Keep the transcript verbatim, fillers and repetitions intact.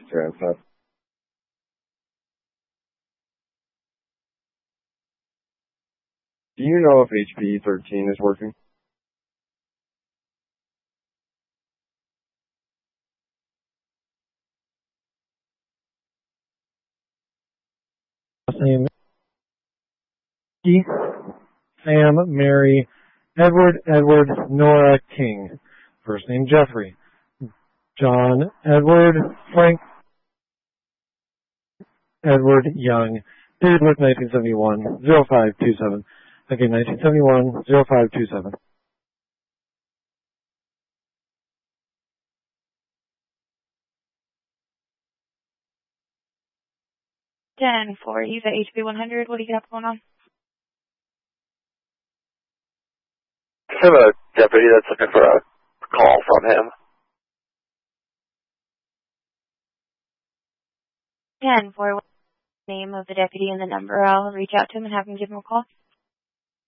transfer. Do you know if H P thirteen is working? Last name Keith, Sam, Mary, Edward, Edward, Nora, King. First name Jeffrey. John, Edward, Frank, Edward, Young. Date of birth nineteen seventy-one, zero five two seven. Again, nineteen seventy-one, zero five two seven. ten for you, the H B one hundred. What do you have going on? I have a deputy that's looking for a call from him. ten for name of the deputy and the number. I'll reach out to him and have him give him a call.